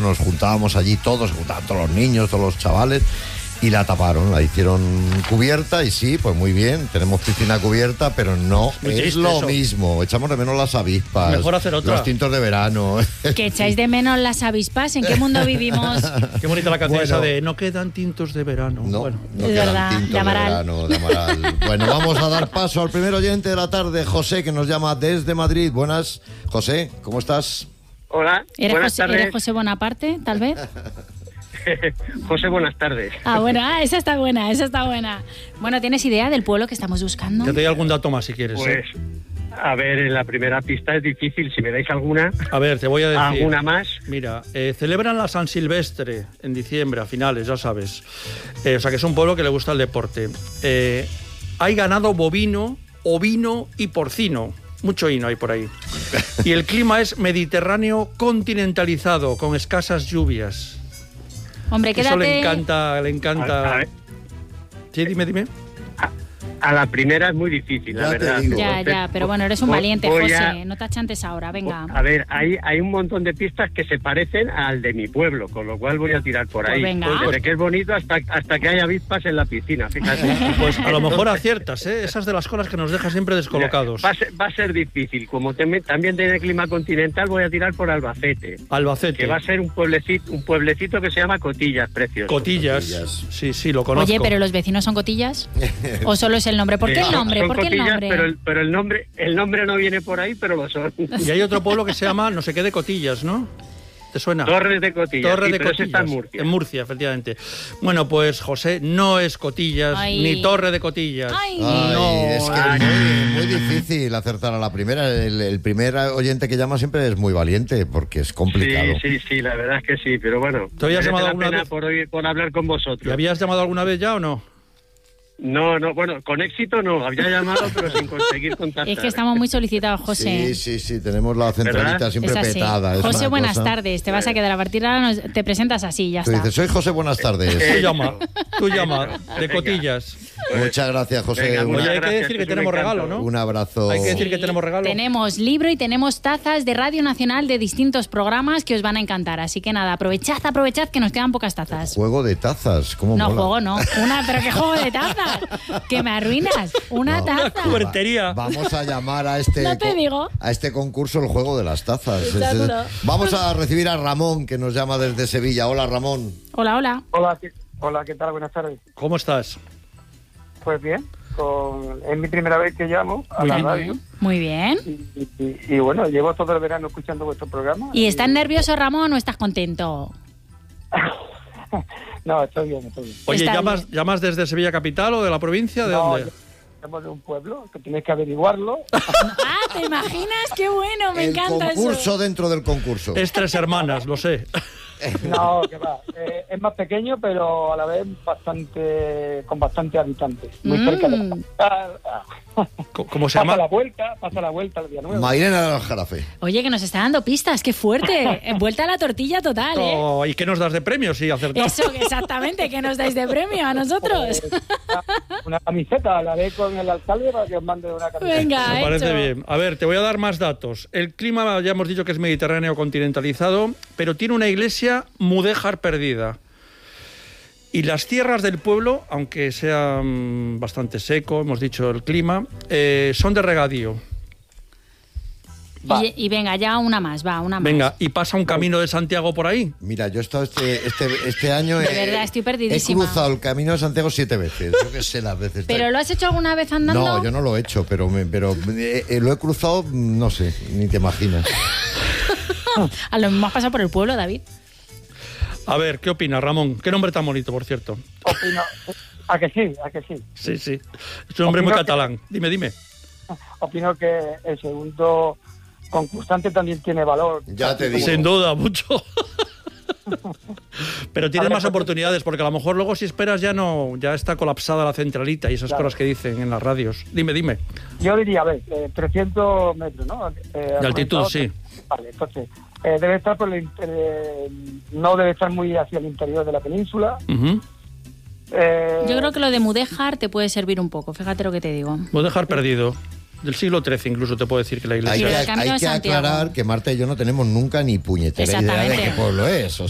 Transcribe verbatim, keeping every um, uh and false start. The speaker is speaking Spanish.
pues nos juntábamos allí todos, se juntaban todos los niños, todos los chavales, y la taparon, la hicieron cubierta, y sí, pues muy bien, tenemos piscina cubierta, pero no Muy es triste lo eso. mismo. Echamos de menos las avispas, Mejor hacer otra. los tintos de verano. ¿Que echáis de menos las avispas? ¿En qué mundo vivimos? Qué bonita la canción Bueno. esa de no quedan tintos de verano. No, Bueno. no Es quedan verdad, tintos de de Amaral. verano, de Amaral. Bueno, vamos a dar paso al primer oyente de la tarde, José, que nos llama desde Madrid. Buenas, José, ¿cómo estás? Hola, ¿Eres buenas José, tardes. ¿Eres José Bonaparte, tal vez? José, buenas tardes. Ah, bueno, ah, esa está buena, esa está buena. Bueno, ¿tienes idea del pueblo que estamos buscando? Te doy algún dato más si quieres. Pues, ¿eh? a ver, en la primera pista es difícil. Si me dais alguna, A ver, te voy a decir. alguna más. Mira, eh, celebran la San Silvestre en diciembre, a finales, ya sabes. Eh, o sea que es un pueblo que le gusta el deporte. Eh, hay ganado bovino, ovino y porcino. Mucho hino hay por ahí. Y el clima es mediterráneo continentalizado, con escasas lluvias. Hombre, Eso quédate... le encanta, le encanta. A, a ver, Sí, dime, dime. a la primera es muy difícil, la Ya te verdad. digo. Ya, Entonces, ya, pero bueno, eres un voy- valiente, voy José. a- No te achantes ahora, venga. A ver, hay, hay un montón de pistas que se parecen al de mi pueblo, con lo cual voy a tirar por Pues ahí. venga. Desde que es bonito hasta, hasta que hay avispas en la piscina, fíjate. Pues a lo mejor aciertas, ¿eh? Esas de las cosas que nos deja siempre descolocados. Va a ser, va a ser difícil. Como tem- también tiene clima continental, voy a tirar por Albacete. Albacete. Que va a ser un pueblecito, un pueblecito que se llama Cotillas, precioso. Cotillas. Cotillas. Sí, sí, lo conozco. Oye, ¿pero los vecinos son cotillas? ¿O solo es el nombre? ¿Por qué Eh, el nombre? son ¿Por qué el Cotillas, nombre? Pero el, pero el nombre, el nombre no viene por ahí, pero lo son. Y hay otro pueblo que se llama no sé qué de Cotillas, ¿no? ¿Te suena? Torres de Cotillas. Torre sí, de pero ese Cotillas. está en Murcia. En Murcia, efectivamente. Bueno, pues José, no es Cotillas Ay. ni Torre de Cotillas. Ay. Ay, No. es que es muy, muy difícil acertar a la primera. El, el primer oyente que llama siempre es muy valiente, porque es complicado. Sí, sí, sí, la verdad es que sí, pero bueno. ¿Te habías merece llamado la alguna pena vez? por, oír- por hablar con vosotros. ¿Le habías llamado alguna vez ya o no? No, no, bueno, con éxito no, había llamado, pero sin conseguir contactar. Es que estamos muy solicitados, José. Sí, sí, sí, tenemos la centralita ¿Verdad? siempre Es así. petada. es José, una buenas cosa. tardes. Te vas a quedar a partir de ahora, nos- te presentas así, ya Tú está. dices, soy José, buenas tardes. Tú llama, tú llama, de Venga. Cotillas. Muchas gracias, José. Venga, Un- Oye, hay que gracias, decir que es un tenemos encanto. regalo, ¿no? Un abrazo. Hay que decir Sí, que tenemos regalo. Tenemos libro y tenemos tazas de Radio Nacional de distintos programas que os van a encantar. Así que nada, aprovechad, aprovechad que nos quedan pocas tazas. Juego de tazas, ¿cómo No, mola? juego no. Una, pero ¿qué juego de tazas? Que me arruinas. Una No. taza. Cubertería. Vamos a llamar a este No te co- digo. a este concurso el juego de las tazas. Está Es- es- duro. Vamos a recibir a Ramón, que nos llama desde Sevilla. Hola, Ramón. Hola, hola. Hola, ¿qué, hola, ¿qué tal? Buenas tardes. ¿Cómo estás? Pues bien, con, es mi primera vez que llamo a Muy la bien. radio Muy bien. y, y- y bueno, llevo todo el verano escuchando vuestro programa. ¿Y estás nervioso, Ramón, o estás contento? No, estoy bien, estoy bien. Oye, Está ¿llamas, bien. ¿llamas desde Sevilla Capital o de la provincia? ¿De No, dónde? yo- Somos de un pueblo que tienes que averiguarlo. Ah, ¿te imaginas? ¡Qué bueno! Me el encanta concurso eso. dentro del concurso. Es Tres Hermanas, lo sé. No, que va. Eh, es más pequeño, pero a la vez bastante con bastante habitantes. Muy Mm. cerca de la capital. Co- ¿Cómo se Pasa la llama? vuelta, pasa la vuelta al día nuevo. Mairena del Aljarafe. Oye, que nos está dando pistas, qué fuerte. Eh, Vuelta a la tortilla total, ¿eh? Oh, ¿y qué nos das de premio si acertamos? Eso, exactamente, que nos dais de premio a nosotros. Pues, una, una camiseta, la haré con el alcalde para que os mande una camiseta. Venga, Me parece hecho. bien. A ver, te voy a dar más datos. El clima ya hemos dicho que es mediterráneo continentalizado, pero tiene una iglesia mudéjar perdida. Y las tierras del pueblo, aunque sea mm, bastante seco, hemos dicho el clima, eh, son de regadío. Va. Y, y venga, ya una más, va, una más. Venga, ¿y pasa un camino de Santiago por ahí? Mira, yo he estado este, este, este año... De eh, verdad, estoy perdidísima. He cruzado el Camino de Santiago siete veces. Yo qué sé las veces. ¿Pero lo has hecho alguna vez andando? No, yo no lo he hecho, pero, me, pero eh, eh, lo he cruzado, no sé, ni te imaginas. A lo mismo has pasado por el pueblo, David. A ver, ¿qué opinas, Ramón? Qué nombre tan bonito, por cierto. Opino, a que sí, a que sí. Sí, sí. Es un nombre muy Opino que- catalán. Dime, dime. Opino que el segundo concursante también tiene valor. Ya te digo. Sin duda, mucho. Pero tienes A ver, más porque- oportunidades, porque a lo mejor luego si esperas ya no, ya está colapsada la centralita y esas Claro. cosas que dicen en las radios. Dime, dime. Yo diría, a ver, eh, trescientos metros, ¿no? Eh, De altitud, argumentado, sí. Vale, entonces, eh, debe estar por el, eh, no debe estar muy hacia el interior de la península. Ujú. Eh, Yo creo que lo de Mudéjar te puede servir un poco, fíjate lo que te digo. Voy a dejar perdido. Del siglo trece incluso te puedo decir que la Hay iglesia que, el es. Camino hay de que Santiago. aclarar que Marta y yo no tenemos nunca ni puñetera idea de Exactamente. qué pueblo es. O